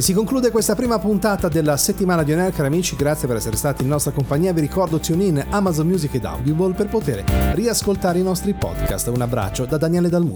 si conclude questa prima puntata della settimana di On Air, cari amici. Grazie per essere stati in nostra compagnia. Vi ricordo TuneIn, Amazon Music ed Audible per poter riascoltare i nostri podcast. Un abbraccio da Daniele Dalmuto.